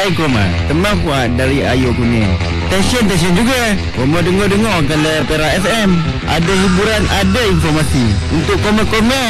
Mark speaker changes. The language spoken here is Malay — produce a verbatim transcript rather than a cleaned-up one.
Speaker 1: Hai Koma, teman kuat dari Ayu Kuning. Stesen-stesen juga. Koma dengar-dengar kalau Perak F M. Ada hiburan, ada informasi. Untuk komen-komen